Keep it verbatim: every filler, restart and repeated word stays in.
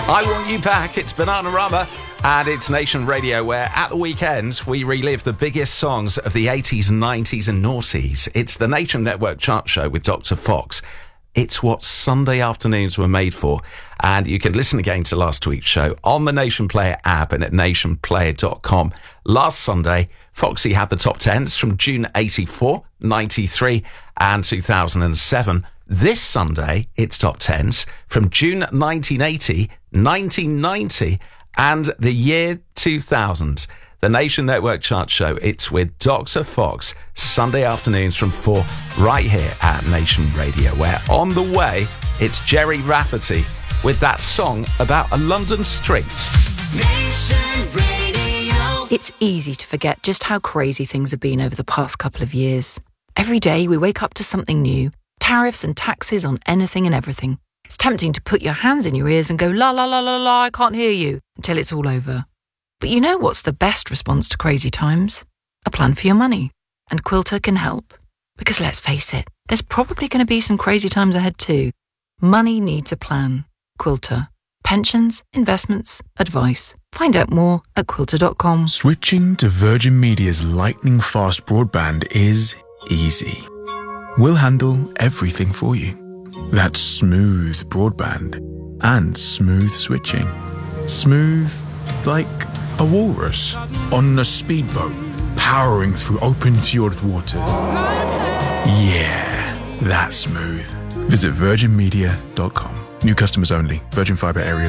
I Want You Back, it's Bananarama, and it's Nation Radio, where at the weekends we relive the biggest songs of the eighties, nineties and noughties. It's the Nation Network chart show with Doctor Fox. It's what Sunday afternoons were made for, and you can listen again to last week's show on the Nation Player app and at nation player dot com. Last Sunday, Foxy had the top tens from June eighty-four, ninety-three and two thousand seven. This Sunday, it's top tens from June nineteen eighty, nineteen ninety and the year two thousand. The Nation Network chart show, it's with Doctor Fox, Sunday afternoons from four, right here at Nation Radio, where on the way, it's Jerry Rafferty with that song about a London street. Nation Radio. It's easy to forget just how crazy things have been over the past couple of years. Every day we wake up to something new, tariffs and taxes on anything and everything. It's tempting to put your hands in your ears and go, la la la la la, I can't hear you, until it's all over. But you know what's the best response to crazy times? A plan for your money. And Quilter can help. Because let's face it, there's probably going to be some crazy times ahead too. Money needs a plan. Quilter. Pensions, investments, advice. Find out more at quilter dot com. Switching to Virgin Media's lightning-fast broadband is easy. We'll handle everything for you. That's smooth broadband and smooth switching. Smooth like a walrus on a speedboat powering through open fjord waters. Yeah, that's smooth. Visit virgin media dot com. New customers only. Virgin Fibre areas